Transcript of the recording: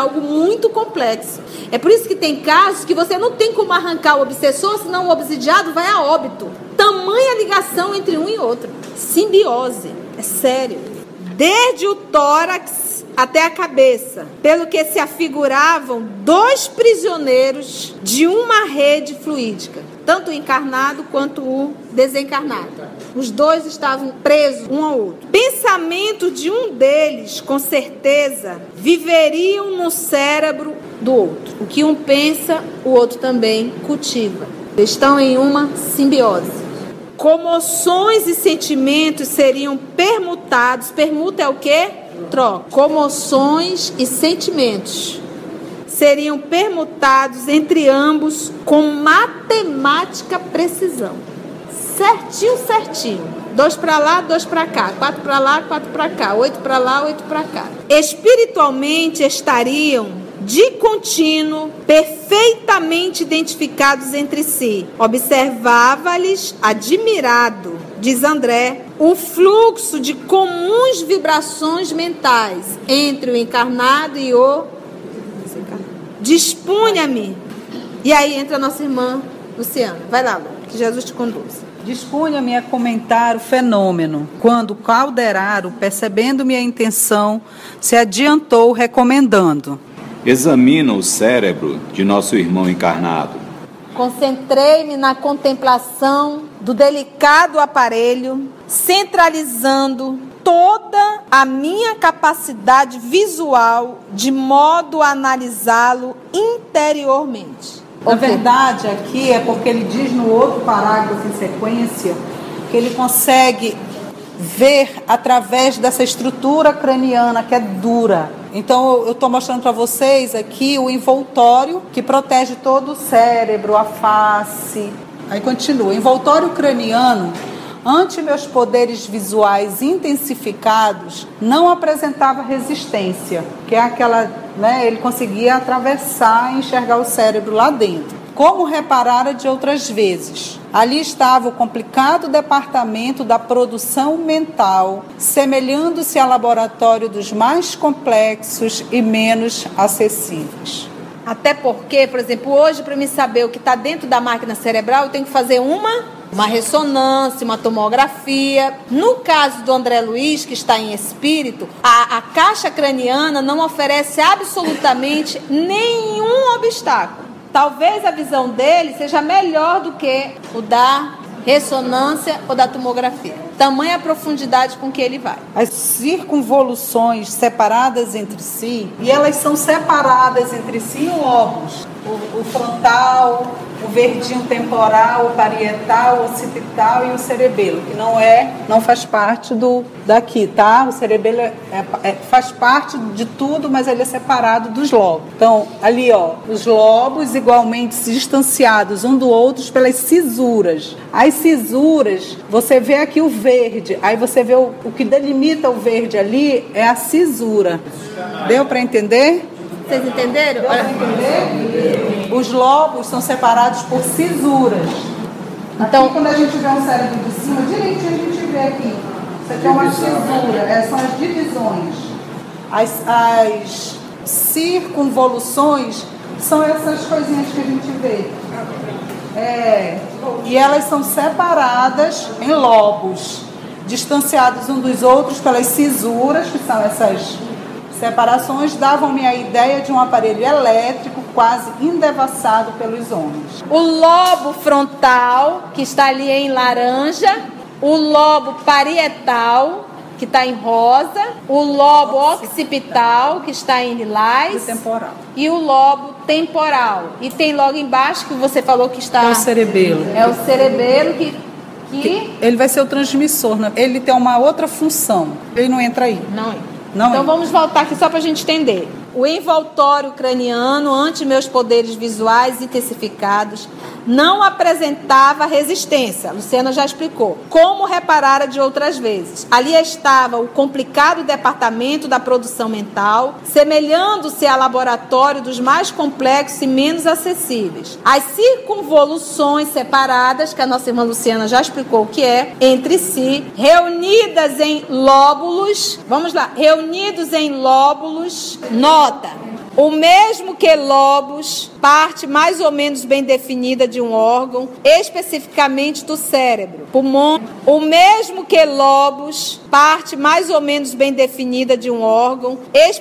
algo muito complexo. É por isso que tem casos que você não tem como arrancar o obsessor, senão o obsidiado vai a óbito. Tamanha ligação entre um e outro. Simbiose. É sério. Desde o tórax até a cabeça, pelo que se afiguravam 2 prisioneiros de uma rede fluídica, tanto o encarnado quanto o desencarnado. Os 2 estavam presos um ao outro. Pensamento de um deles, com certeza, viveriam no cérebro do outro. O que um pensa, o outro também cultiva. Estão em uma simbiose. Comoções e sentimentos seriam permutados. Permuta é o quê? Troca. Comoções e sentimentos seriam permutados entre ambos com matemática precisão. Certinho, certinho. 2 para lá, 2 para cá. 4 para lá, 4 para cá. 8 para lá, 8 para cá. Espiritualmente estariam de contínuo, perfeitamente identificados entre si. Observava-lhes, admirado, diz André, o fluxo de comuns vibrações mentais entre o encarnado e o desencarnado. Dispunha-me. E aí entra a nossa irmã Luciana. Vai lá, Lu, que Jesus te conduz. Dispunha-me a comentar o fenômeno, quando Calderaro, percebendo minha intenção, se adiantou recomendando: examina o cérebro de nosso irmão encarnado. Concentrei-me na contemplação do delicado aparelho, centralizando toda a minha capacidade visual de modo a analisá-lo interiormente. Na verdade, aqui é porque ele diz no outro parágrafo em sequência que ele consegue ver através dessa estrutura craniana que é dura. Então eu estou mostrando para vocês aqui o envoltório que protege todo o cérebro, a face. Aí continua, envoltório craniano, ante meus poderes visuais intensificados, não apresentava resistência, que é aquela, né, ele conseguia atravessar e enxergar o cérebro lá dentro. Como reparara de outras vezes, ali estava o complicado departamento da produção mental, semelhando-se ao laboratório dos mais complexos e menos acessíveis. Até porque, por exemplo, hoje, para me saber o que está dentro da máquina cerebral, eu tenho que fazer uma ressonância, uma tomografia. No caso do André Luiz, que está em espírito, a caixa craniana não oferece absolutamente nenhum obstáculo. Talvez a visão dele seja melhor do que o da ressonância ou da tomografia. Tamanha a profundidade com que ele vai. As circunvoluções separadas entre si, e elas são separadas entre si em lobos. O frontal, o verdinho temporal, o parietal, o occipital e o cerebelo, que não faz parte daqui, tá? O cerebelo faz parte de tudo, mas ele é separado dos lobos. Então, ali, ó, os lobos igualmente distanciados um do outro pelas cisuras. As cisuras, você vê aqui o verde, aí você vê o que delimita o verde ali é a cisura. Deu para entender? Vocês entenderam? Olha, os lobos são separados por cisuras. Então, aqui, quando a gente vê um cérebro de cima, direitinho a gente vê aqui. Isso aqui é uma cisura, são as divisões. As circunvoluções são essas coisinhas que a gente vê. E elas são separadas em lobos, distanciados uns dos outros pelas cisuras, que são essas separações, davam-me a ideia de um aparelho elétrico quase endevassado pelos homens. O lobo frontal, que está ali em laranja, o lobo parietal, que está em rosa, o lobo occipital, que está em lilás, e o lobo temporal. E tem logo embaixo, que você falou que está... É o cerebelo. É o cerebelo que ele vai ser o transmissor, né? Ele tem uma outra função. Ele não entra aí. Não entra. Então vamos voltar aqui só para a gente entender. O envoltório craniano, ante meus poderes visuais intensificados, não apresentava resistência. A Luciana já explicou. Como reparara de outras vezes. Ali estava o complicado departamento da produção mental, semelhando-se ao laboratório dos mais complexos e menos acessíveis. As circunvoluções separadas, que a nossa irmã Luciana já explicou o que é, entre si, reunidas em lóbulos. Vamos lá. Reunidos em lóbulos. Nota. O mesmo que lobos, parte mais ou menos bem definida de um órgão, especificamente do cérebro. Pulmão. O mesmo que lobos, parte mais ou menos bem definida de um órgão,